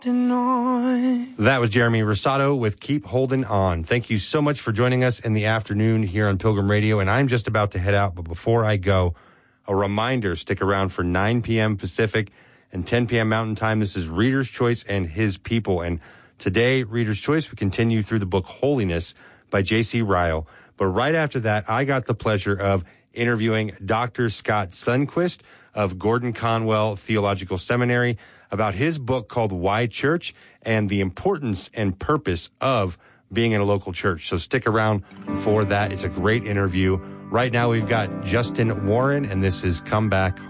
That was Jeremy Rosado with Keep Holding On. Thank you so much for joining us in the afternoon here on Pilgrim Radio. And I'm just about to head out, but before I go, a reminder, stick around for 9 p.m. Pacific and 10 p.m. Mountain Time. This is Reader's Choice and His People. And today, Reader's Choice, we continue through the book Holiness by J.C. Ryle. But right after that, I got the pleasure of interviewing Dr. Scott Sundquist of Gordon Conwell Theological Seminary about his book called Why Church and the importance and purpose of being in a local church. So stick around for that. It's a great interview. Right now we've got Justin Warren, and this is Come Back